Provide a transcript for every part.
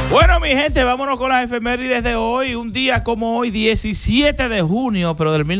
Bueno, mi gente, vámonos con las efemérides de hoy. Un día como hoy, 17 de junio, pero del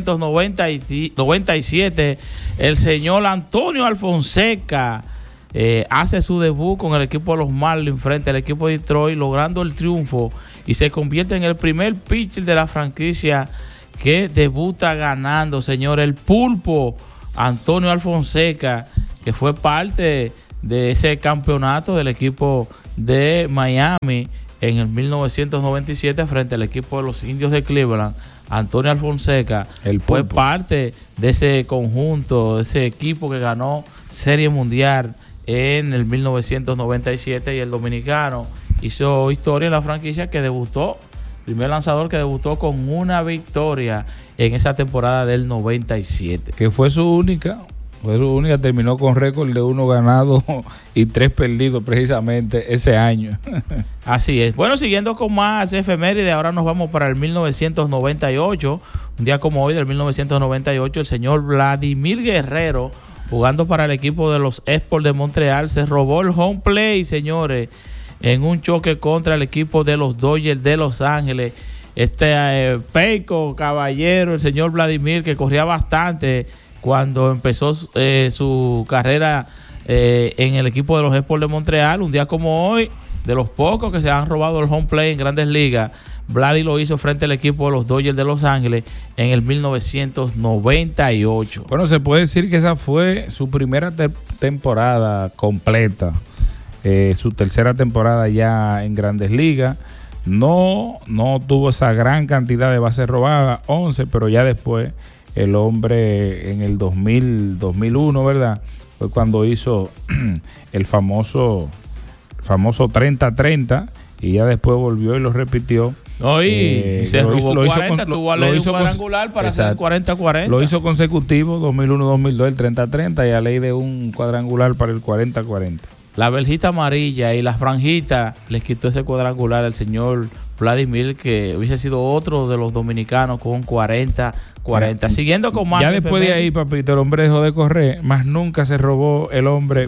1997, el señor Antonio Alfonseca hace su debut con el equipo de los Marlins frente al equipo de Detroit, logrando el triunfo y se convierte en el primer pitcher de la franquicia que debuta ganando, señor. El Pulpo Antonio Alfonseca, que fue parte de ese campeonato del equipo de Miami en el 1997 frente al equipo de los Indios de Cleveland. Antonio Alfonseca fue parte de ese conjunto, de ese equipo que ganó Serie Mundial en el 1997, y el dominicano hizo historia en la franquicia, que debutó, primer lanzador que debutó con una victoria en esa temporada del 97. Que fue su única, terminó con récord de 1 ganado y 3 perdidos precisamente ese año. Así es. Bueno, siguiendo con más efemérides, ahora nos vamos para el 1998. Un día como hoy del 1998, el señor Vladimir Guerrero, jugando para el equipo de los Expos de Montreal, se robó el home play, señores, en un choque contra el equipo de los Dodgers de Los Ángeles. Peico Caballero, el señor Vladimir, que corría bastante cuando empezó su carrera en el equipo de los Expos de Montreal. Un día como hoy, de los pocos que se han robado el home play en Grandes Ligas, Vladi lo hizo frente al equipo de los Dodgers de Los Ángeles en el 1998. Bueno, se puede decir que esa fue su primera temporada completa, su tercera temporada ya en Grandes Ligas. No tuvo esa gran cantidad de bases robadas, 11, pero ya después el hombre en el 2001, ¿verdad? Fue cuando hizo el famoso 30-30, y ya después volvió y lo repitió. Se robó 40, tuvo a ley de un cuadrangular para hacer el 40-40. Lo hizo consecutivo, 2001-2002, el 30-30, y a ley de un cuadrangular para el 40-40. La verjita amarilla y la franjita les quitó ese cuadrangular al señor Vladimir, que hubiese sido otro de los dominicanos con 40-40. Siguiendo con más. Ya después de ahí, papito, el hombre dejó de correr, más nunca se robó el hombre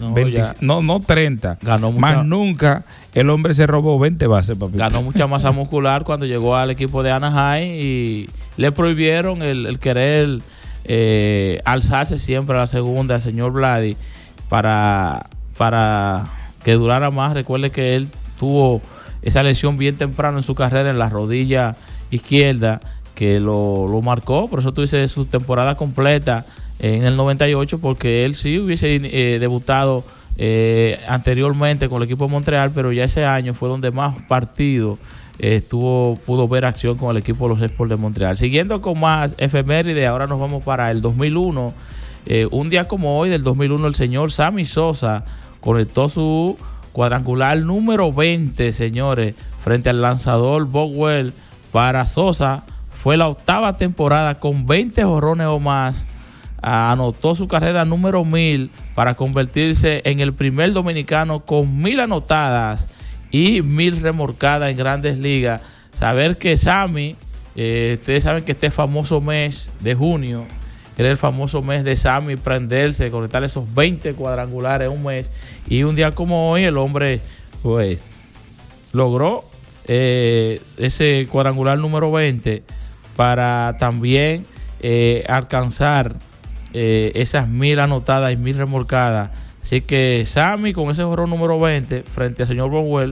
30. Ganó mucha, más nunca el hombre se robó 20 bases, papito. Ganó mucha masa muscular cuando llegó al equipo de Anaheim, y le prohibieron el querer alzarse siempre a la segunda al señor Vladi para que durara más. Recuerde que él tuvo esa lesión bien temprano en su carrera en la rodilla izquierda, que lo marcó. Por eso tuviese su temporada completa en el 98, porque él sí hubiese debutado anteriormente con el equipo de Montreal, pero ya ese año fue donde más partidos pudo ver acción con el equipo de los Expos de Montreal. Siguiendo con más efemérides, ahora nos vamos para el 2001. Un día como hoy del 2001, el señor Sammy Sosa conectó su cuadrangular número 20, señores, frente al lanzador Boswell. Para Sosa fue la 8ª temporada con 20 jonrones o más. Anotó su carrera número 1000 para convertirse en el primer dominicano con 1000 anotadas y 1000 remolcadas en Grandes Ligas. Saber que Sammy, ustedes saben que este famoso mes de junio era el famoso mes de Sammy, prenderse, conectar esos 20 cuadrangulares en un mes. Y un día como hoy, el hombre pues logró ese cuadrangular número 20 para también alcanzar esas 1000 anotadas y 1000 remolcadas. Así que Sammy, con ese jonrón número 20 frente al señor Boswell,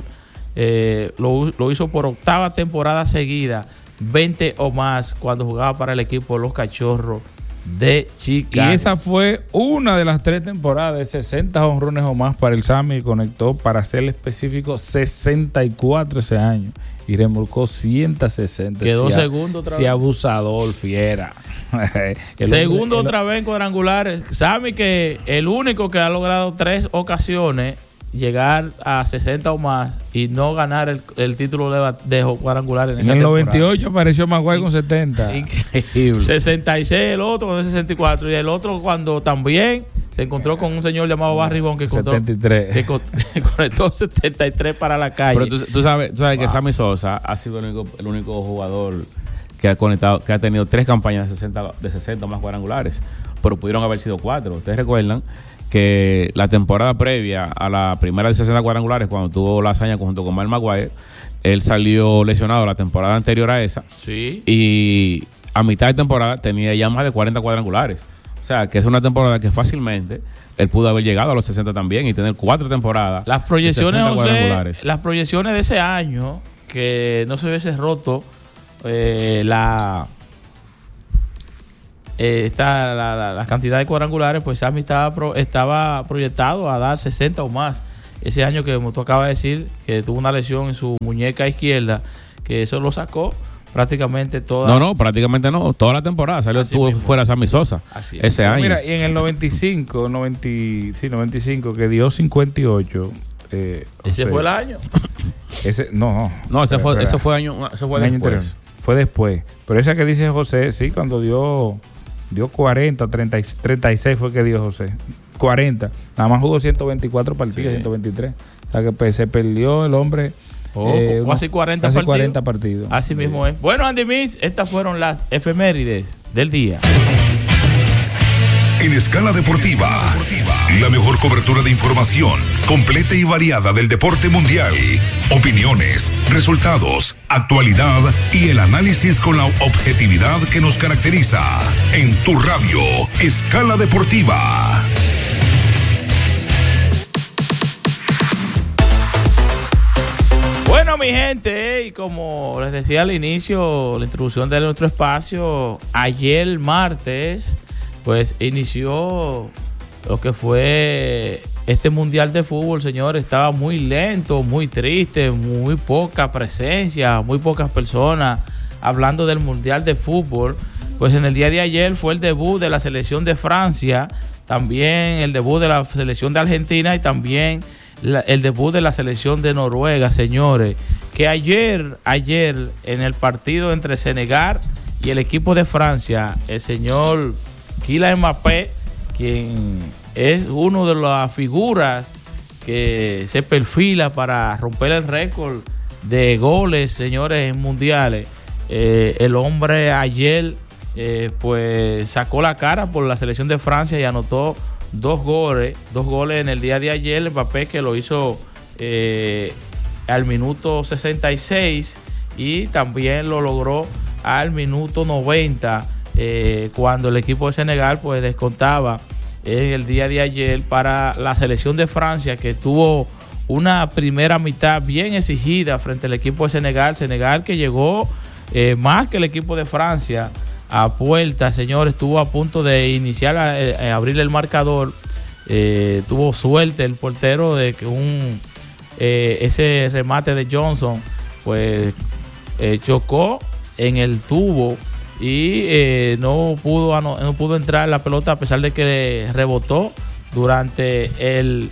lo hizo por 8ª temporada seguida, 20 o más, cuando jugaba para el equipo de los Cachorros de Chicago. Y esa fue una de las 3 temporadas de 60 jonrones o más para el Sammy. Conectó, para ser específico, 64 ese año y remolcó 160. Quedó segundo otra vez. Sí, abusador, fiera. Segundo otra vez en cuadrangulares. Sammy, que el único que ha logrado 3 ocasiones llegar a 60 o más y no ganar el título de cuadrangular en el 98 apareció Maguire con 70. Increíble. 66 el otro con 64, y el otro cuando también se encontró con un señor llamado Barry Bonds que 73. Que conectó 73 para la calle. Pero tú sabes que Sammy Sosa ha sido el único jugador que ha conectado, que ha tenido 3 campañas de 60 más cuadrangulares, pero pudieron haber sido 4. Ustedes recuerdan que la temporada previa a la primera de 60 cuadrangulares, cuando tuvo la hazaña junto con Mel Maguire, él salió lesionado la temporada anterior a esa. Sí. Y a mitad de temporada tenía ya más de 40 cuadrangulares. O sea, que es una temporada que fácilmente él pudo haber llegado a los 60 también y tener 4 temporadas. Las proyecciones, de 60 José, cuadrangulares. las proyecciones de ese año, que no se hubiese roto la cantidad de cuadrangulares, pues Sammy estaba proyectado a dar 60 o más. Ese año que, como tú acabas de decir, que tuvo una lesión en su muñeca izquierda, que eso lo sacó prácticamente toda. No, prácticamente no. Toda la temporada salió, estuvo fuera Sammy Sosa ese año. Mira, y en el 95, que dio 58. ¿Ese fue el año? No, ese fue después. Fue después. Pero esa que dice José, sí, cuando dio 40, 36 fue que dio José. 40. Nada más jugó 124 partidos, 123. O sea que pues, se perdió el hombre. Casi 40 casi partidos. 40 partidos. Así mismo es. Bueno, Andy Miss, estas fueron las efemérides del día. En Escala Deportiva, la mejor cobertura de información completa y variada del deporte mundial. Opiniones, resultados, actualidad y el análisis con la objetividad que nos caracteriza. En tu radio, Escala Deportiva. Bueno, mi gente, y como les decía al inicio, la introducción de nuestro espacio, ayer martes, pues inició lo que fue este Mundial de Fútbol, señores. Estaba muy lento, muy triste, muy poca presencia, muy pocas personas hablando del Mundial de Fútbol. Pues en el día de ayer fue el debut de la selección de Francia, también el debut de la selección de Argentina y también el debut de la selección de Noruega, señores. Que ayer en el partido entre Senegal y el equipo de Francia, el señor Kylian Mbappé, quien es uno de las figuras que se perfila para romper el récord de goles, señores, en mundiales. El hombre ayer pues sacó la cara por la selección de Francia y anotó dos goles en el día de ayer. Mbappé, que lo hizo al minuto 66 y también lo logró al minuto 90 cuando el equipo de Senegal pues descontaba en el día de ayer para la selección de Francia, que tuvo una primera mitad bien exigida frente al equipo de Senegal que llegó más que el equipo de Francia a puerta, señores. Estuvo a punto de iniciar abrir el marcador. Tuvo suerte el portero de que ese remate de Johnson pues chocó en el tubo y no pudo entrar la pelota, a pesar de que rebotó durante el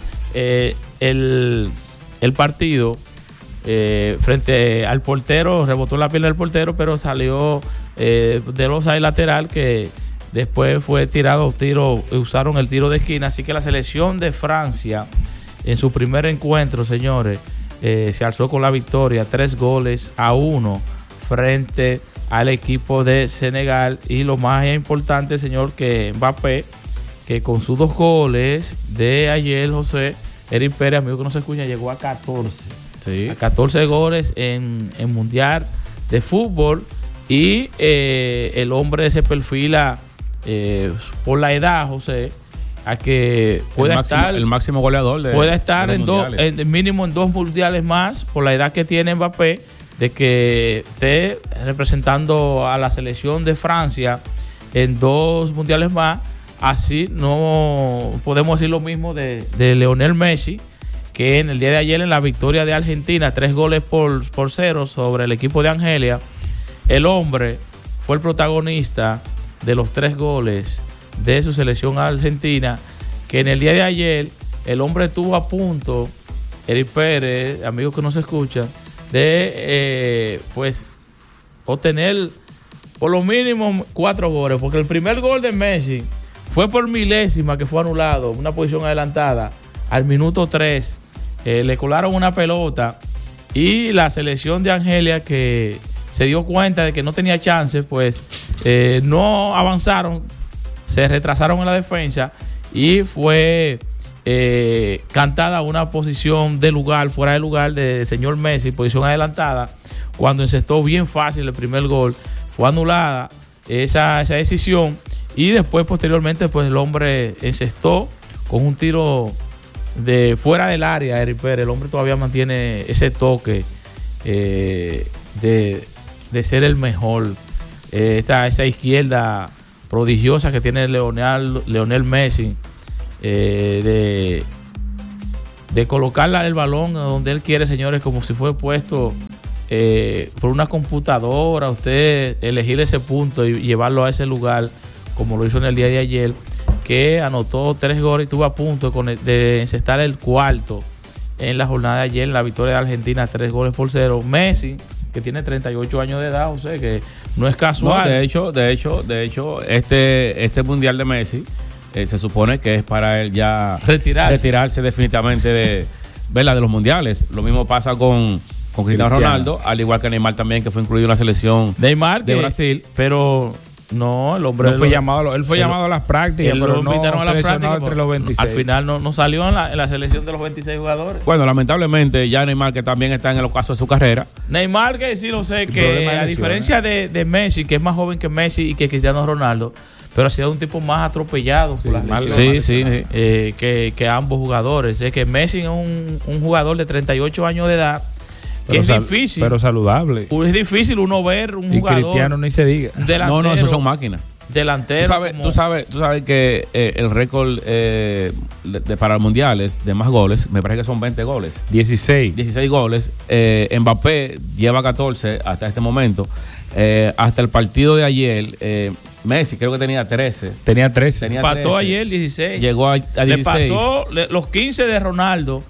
partido frente al portero. Rebotó en la pierna del portero, pero salió del offside lateral, que después fue usaron el tiro de esquina. Así que la selección de Francia en su primer encuentro, señores, se alzó con la victoria 3-1 frente al equipo de Senegal. Y lo más importante, señor, que Mbappé, que con sus 2 goles de ayer, José, Eric Pérez, amigo que no se escucha, llegó a 14. Sí. A 14 goles en Mundial de Fútbol. Y el hombre se perfila por la edad, José, a que pueda estar el máximo goleador puede estar mínimo en 2 mundiales más, por la edad que tiene Mbappé, de que esté representando a la selección de Francia en 2 mundiales más. Así no podemos decir lo mismo de Lionel Messi, que en el día de ayer, en la victoria de Argentina 3-0 sobre el equipo de Argelia, el hombre fue el protagonista de los 3 goles de su selección argentina, que en el día de ayer el hombre estuvo a punto, Eric Pérez, amigos que no se escuchan, de pues obtener por lo mínimo 4 goles, porque el primer gol de Messi fue por milésima que fue anulado, una posición adelantada al minuto 3. Le colaron una pelota y la selección de Argelia, que se dio cuenta de que no tenía chance, pues no avanzaron, se retrasaron en la defensa y fue cantada una posición de lugar, fuera de lugar del señor Messi, posición adelantada, cuando encestó bien fácil el primer gol. Fue anulada esa decisión y después posteriormente pues el hombre encestó con un tiro de fuera del área. Eric Pérez, el hombre todavía mantiene ese toque de ser el mejor. Esa izquierda prodigiosa que tiene Leonel Messi, de colocarla el balón donde él quiere, señores, como si fuera puesto por una computadora, usted elegir ese punto y llevarlo a ese lugar, como lo hizo en el día de ayer, que anotó 3 goles y estuvo a punto de encestar el cuarto en la jornada de ayer, en la victoria de Argentina, 3-0. Messi, que tiene 38 años de edad, o sea que no es casual. No, de hecho, este mundial de Messi se supone que es para él ya retirarse definitivamente de los mundiales. Lo mismo pasa con Cristiano Ronaldo, al igual que Neymar también, que fue incluido en la selección de Brasil. Pero no, el hombre no fue llamado, él fue llamado a las prácticas, pero no seleccionado entre los 26. Al final no salió en la selección de los 26 jugadores. Bueno, lamentablemente ya Neymar, que también está en el ocaso de su carrera. Neymar, que sí lo sé, que a diferencia de Messi, que es más joven que Messi y que Cristiano Ronaldo, pero ha sido un tipo más atropellado por las lesiones que ambos jugadores. Es que Messi es un jugador de 38 años de edad, que es difícil, pero saludable. Es difícil uno ver un jugador. Y Cristiano ni se diga. Delantero, no, esos son máquinas. Delantero. Tú sabes que el récord para los mundiales de más goles, me parece que son 20 goles. 16 goles. Mbappé lleva 14 hasta este momento. Hasta el partido de ayer, Messi creo que tenía 13. Empató ayer 16. Llegó a 16. Le pasó los 15 de Ronaldo.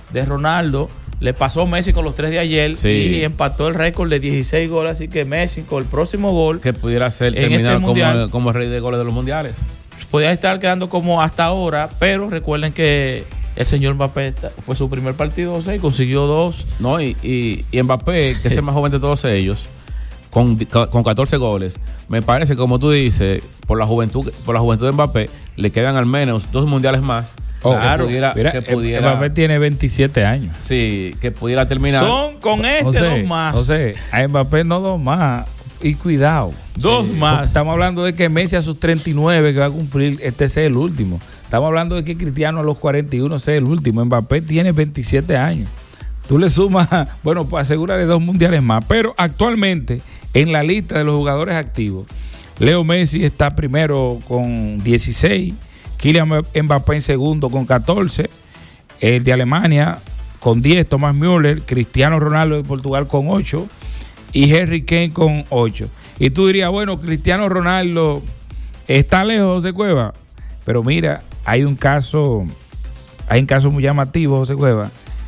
Le pasó Messi con los 3 de ayer y empató el récord de 16 goles. Así que Messi con el próximo gol, que pudiera ser terminar como el rey de goles de los mundiales, podría estar quedando como hasta ahora. Pero recuerden que el señor Mbappé fue su primer partido, y consiguió 2. No, y Mbappé, que es el más joven de todos ellos, con 14 goles, me parece, como tú dices, por la juventud de Mbappé, le quedan al menos 2 mundiales más. Claro, Mbappé tiene 27 años. Sí, que pudiera terminar. Son con 2 más. O sea, a Mbappé no 2 más. Y cuidado. 2 más. Estamos hablando de que Messi a sus 39 que va a cumplir, es el último. Estamos hablando de que Cristiano a los 41 es el último. Mbappé tiene 27 años. Tú le sumas, bueno, pues asegúrale 2 mundiales más. Pero actualmente, en la lista de los jugadores activos, Leo Messi está primero con 16. Kylian Mbappé en segundo con 14, el de Alemania con 10, Thomas Müller, Cristiano Ronaldo de Portugal con 8 y Harry Kane con 8. Y tú dirías, bueno, Cristiano Ronaldo está lejos, José Cueva, pero mira, hay un caso muy llamativo, José Cueva.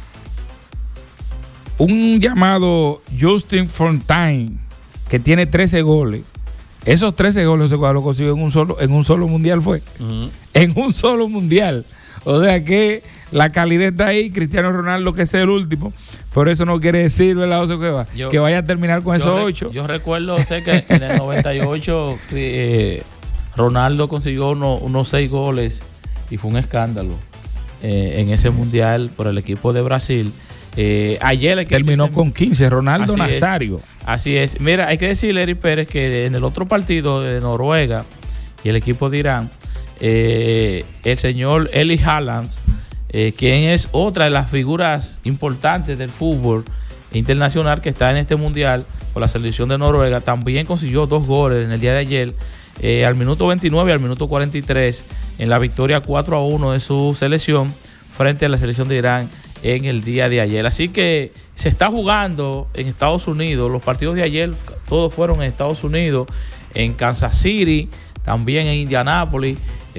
Un llamado Justin Fontaine, que tiene 13 goles. Esos 13 goles se lo consiguió en un solo mundial fue. Uh-huh. En un solo mundial. O sea que la calidad está ahí. Cristiano Ronaldo, que es el último. Por eso no quiere decir, ¿verdad, José Cueva? Que vaya a terminar con esos 8. Yo recuerdo, que en el 98 Ronaldo consiguió unos 6 goles y fue un escándalo en ese mundial por el equipo de Brasil. Ayer terminó con 15, Ronaldo Nazario. Así es. Mira, hay que decirle, Eric Pérez, que en el otro partido de Noruega y el equipo de Irán, el señor Eli Haaland, quien es otra de las figuras importantes del fútbol internacional que está en este mundial por la selección de Noruega, también consiguió 2 goles en el día de ayer, al minuto 29 y al minuto 43, en la victoria 4-1 de su selección frente a la selección de Irán en el día de ayer. Así que se está jugando en Estados Unidos. Los partidos de ayer todos fueron en Estados Unidos, en Kansas City, también en Indianápolis.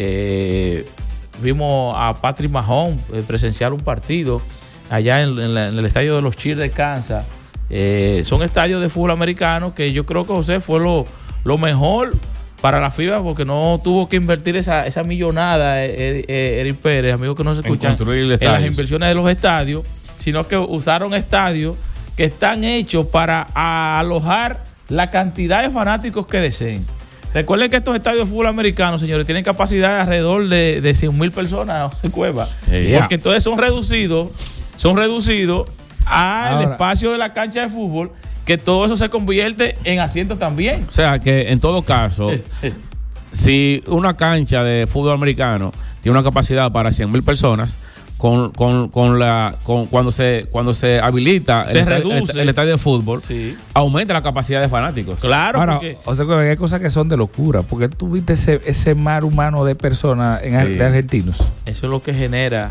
Vimos a Patrick Mahomes presenciar un partido allá en el estadio de los Chiefs de Kansas. Son estadios de fútbol americano que yo creo que, José, fue lo mejor para la FIBA, porque no tuvo que invertir esa millonada, Eric Pérez, amigos que no se escuchan, en las inversiones de los estadios, sino que usaron estadios que están hechos para alojar la cantidad de fanáticos que deseen. Recuerden que estos estadios de fútbol americanos, señores, tienen capacidad de alrededor de 100,000 personas en Cueva. Porque entonces son reducidos al espacio de la cancha de fútbol, que todo eso se convierte en asientos también. O sea que en todo caso, si una cancha de fútbol americano tiene una capacidad para 100,000 personas, cuando se habilita el estadio de fútbol, aumenta la capacidad de fanáticos. Claro. Ahora, o sea, que hay cosas que son de locura, porque tú viste ese mar humano de personas de argentinos. Eso es lo que genera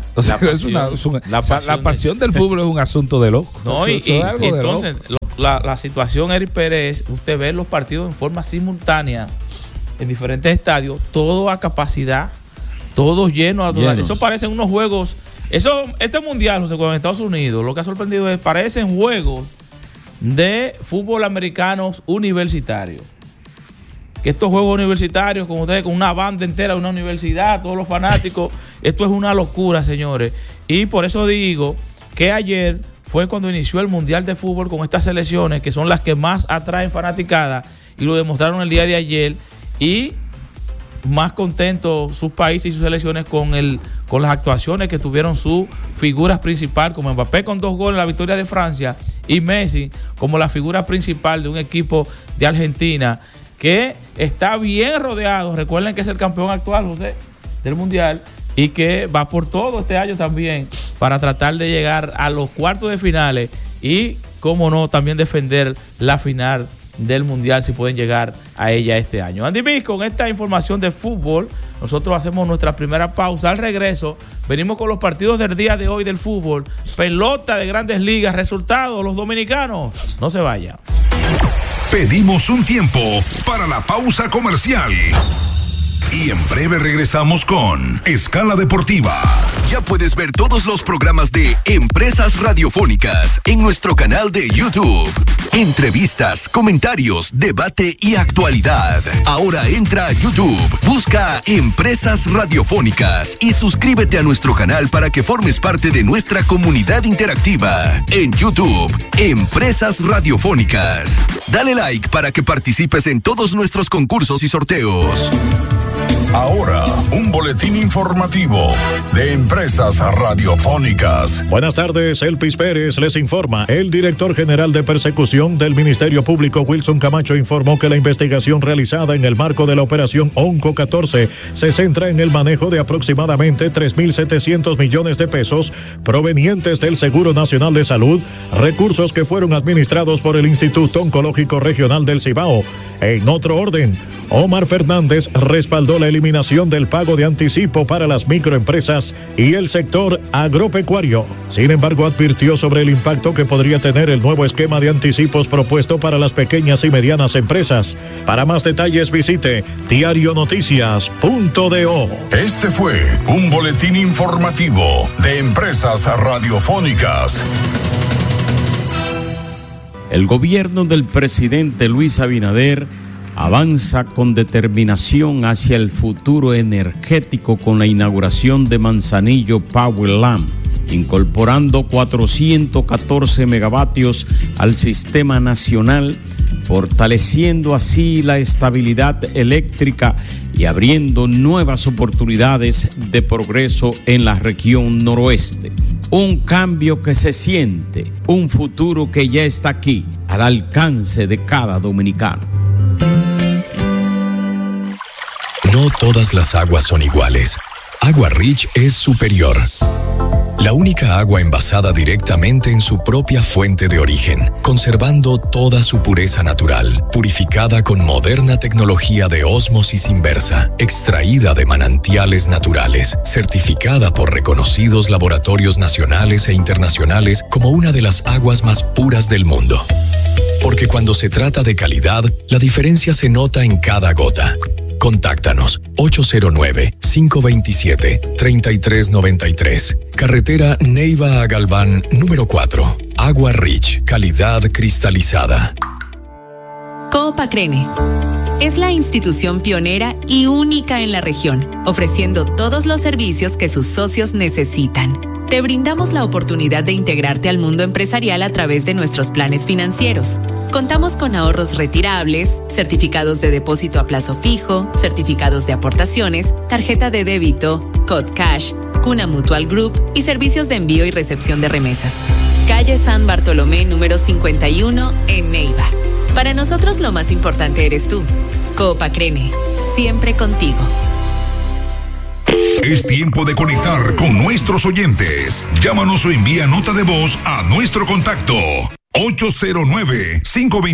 la pasión del fútbol es un asunto de loco. No, entonces la situación, Eric Pérez, usted ve los partidos en forma simultánea en diferentes estadios, todo a capacidad, todos llenos. Eso parecen unos juegos. Este mundial, José, en Estados Unidos, lo que ha sorprendido es parecen juegos de fútbol americanos universitarios. Que estos juegos universitarios, con ustedes, con una banda entera de una universidad, todos los fanáticos, esto es una locura, señores. Y por eso digo que ayer fue cuando inició el mundial de fútbol con estas selecciones, que son las que más atraen fanaticada, y lo demostraron el día de ayer. Y más contentos sus países y sus selecciones con las actuaciones que tuvieron sus figuras principales, como Mbappé con 2 goles en la victoria de Francia, y Messi como la figura principal de un equipo de Argentina que está bien rodeado. Recuerden que es el campeón actual, José, del mundial, y que va por todo este año también para tratar de llegar a los cuartos de finales y, cómo no, también defender la final del mundial, si pueden llegar a ella este año. Andy Miz, con esta información de fútbol, nosotros hacemos nuestra primera pausa. Al regreso, venimos con los partidos del día de hoy del fútbol, pelota de Grandes Ligas, resultados, los dominicanos. No se vayan. Pedimos un tiempo para la pausa comercial. Y en breve regresamos con Escala Deportiva. Ya puedes ver todos los programas de Empresas Radiofónicas en nuestro canal de YouTube. Entrevistas, comentarios, debate y actualidad. Ahora entra a YouTube, busca Empresas Radiofónicas y suscríbete a nuestro canal para que formes parte de nuestra comunidad interactiva. En YouTube, Empresas Radiofónicas. Dale like para que participes en todos nuestros concursos y sorteos. Ahora, un boletín informativo de Empresas Radiofónicas. Buenas tardes, Elpis Pérez les informa. El director general de persecución del Ministerio Público, Wilson Camacho, informó que la investigación realizada en el marco de la operación Onco 14 se centra en el manejo de aproximadamente 3.700 millones de pesos provenientes del Seguro Nacional de Salud, recursos que fueron administrados por el Instituto Oncológico Regional del Cibao. En otro orden, Omar Fernández respaldó la eliminación del pago de anticipo para las microempresas y el sector agropecuario. Sin embargo, advirtió sobre el impacto que podría tener el nuevo esquema de anticipos propuesto para las pequeñas y medianas empresas. Para más detalles, visite diarionoticias.do. Este fue un boletín informativo de Empresas Radiofónicas. El gobierno del presidente Luis Abinader avanza con determinación hacia el futuro energético con la inauguración de Manzanillo Power Lamp, incorporando 414 megavatios al sistema nacional, fortaleciendo así la estabilidad eléctrica y abriendo nuevas oportunidades de progreso en la región noroeste. Un cambio que se siente, un futuro que ya está aquí, al alcance de cada dominicano. No todas las aguas son iguales. Agua Rich es superior. La única agua envasada directamente en su propia fuente de origen, conservando toda su pureza natural, purificada con moderna tecnología de ósmosis inversa, extraída de manantiales naturales, certificada por reconocidos laboratorios nacionales e internacionales como una de las aguas más puras del mundo. Porque cuando se trata de calidad, la diferencia se nota en cada gota. Contáctanos 809-527-3393. Carretera Neiva a Galván, número 4. Agua Rich, calidad cristalizada. Coop Acrene es la institución pionera y única en la región, ofreciendo todos los servicios que sus socios necesitan. Te brindamos la oportunidad de integrarte al mundo empresarial a través de nuestros planes financieros. Contamos con ahorros retirables, certificados de depósito a plazo fijo, certificados de aportaciones, tarjeta de débito, Cod Cash, Cuna Mutual Group y servicios de envío y recepción de remesas. Calle San Bartolomé número 51 en Neiva. Para nosotros lo más importante eres tú. Coop Acrene, siempre contigo. Es tiempo de conectar con nuestros oyentes. Llámanos o envía nota de voz a nuestro contacto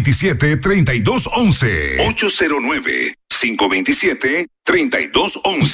809-527-3211. 809-527-3211.